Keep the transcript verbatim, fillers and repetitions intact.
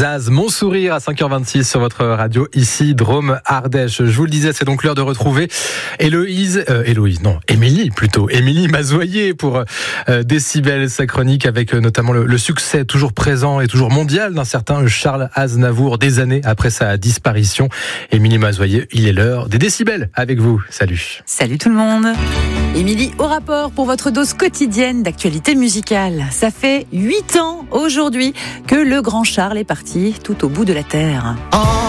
Zaz, Mon Sourire à cinq heures vingt-six sur votre radio, ici Drôme Ardèche. Je vous le disais, c'est donc l'heure de retrouver Héloïse, euh, Héloïse, non, Émilie plutôt, Émilie Mazoyer pour euh, Décibel, sa chronique avec euh, notamment le, le succès toujours présent et toujours mondial d'un certain Charles Aznavour des années après sa disparition. Émilie Mazoyer, il est l'heure des Décibels avec vous. Salut. Salut tout le monde. Émilie au rapport pour votre dose quotidienne d'actualité musicale. Ça fait huit ans aujourd'hui que le grand Charles est parti tout au bout de la terre.